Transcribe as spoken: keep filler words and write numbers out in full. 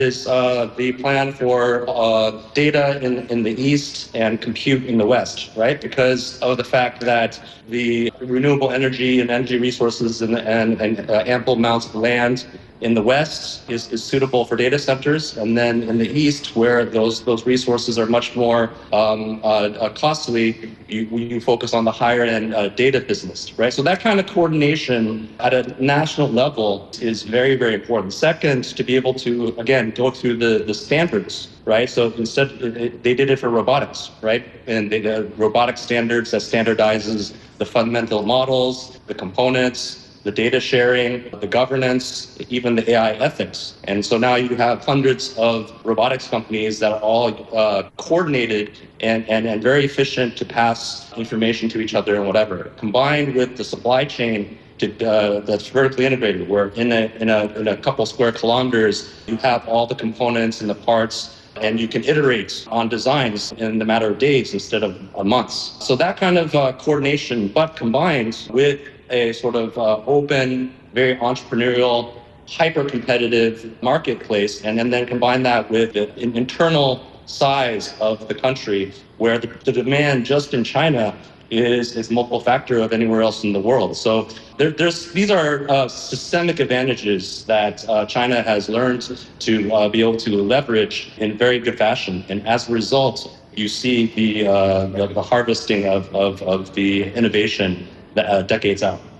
is uh, the plan for uh, data in, in the east and compute in the west, right? Because of the fact that the renewable energy and energy resources and, and, and uh, ample amounts of land in the west is, is suitable for data centers, and then in the east, where those those resources are much more um, uh, uh, costly, you, you focus on the higher end uh, data business, right? So that kind of coordination at a national level is very, very important. Second, to be able to, again, go through the, the standards, right? So instead, it, they did it for robotics, right? And they, the robotic standards that standardizes the fundamental models, the components, the data sharing, the governance, even the A I ethics. And so now you have hundreds of robotics companies that are all uh, coordinated and, and, and very efficient to pass information to each other and whatever. Combined with the supply chain to, uh, that's vertically integrated, where in a, in, a, in a couple square kilometers, you have all the components and the parts, and you can iterate on designs in the matter of days instead of uh, months. So that kind of uh, coordination, but combined with a sort of uh, open, very entrepreneurial, hyper-competitive marketplace, and, and then combine that with the internal size of the country, where the, the demand just in China is is multiple factor of anywhere else in the world. So there, there's these are uh, systemic advantages that uh, China has learned to uh, be able to leverage in very good fashion, and as a result, you see the uh, the, the harvesting of, of, of the innovation that, uh, decades out.